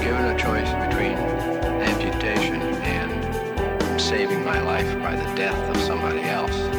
given a choice between amputation and saving my life by the death of somebody else,